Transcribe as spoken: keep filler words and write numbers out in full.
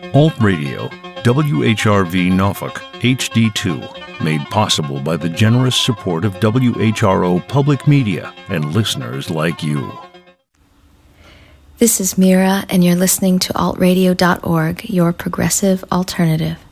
Alt Radio, W H R V Norfolk, H D two, made possible by the generous support of W H R O Public Media and listeners like you. This is Mira, and you're listening to alt radio dot org, your progressive alternative.